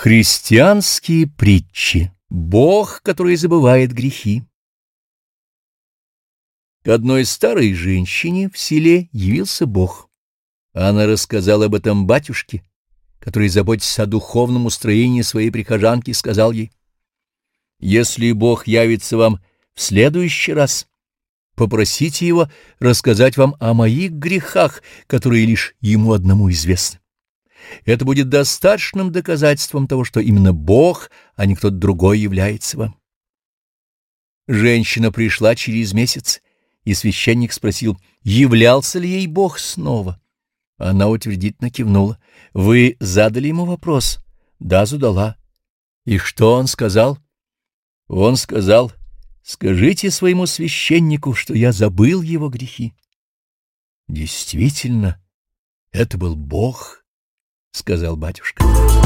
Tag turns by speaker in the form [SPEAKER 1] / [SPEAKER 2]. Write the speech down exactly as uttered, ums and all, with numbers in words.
[SPEAKER 1] Христианские притчи. Бог, который забывает грехи. К одной старой женщине в селе явился Бог. Она рассказала об этом батюшке, который, заботясь о духовном устроении своей прихожанки, сказал ей: «Если Бог явится вам в следующий раз, попросите Его рассказать вам о моих грехах, которые лишь Ему одному известны. Это будет достаточным доказательством того, что именно Бог, а не кто-то другой является вам». Женщина пришла через месяц, и священник спросил, являлся ли ей Бог снова. Она утвердительно кивнула. «Вы задали ему вопрос?» «Да, задала». «И что он сказал?» «Он сказал: скажите своему священнику, что я забыл его грехи». «Действительно, это был Бог», — сказал батюшка.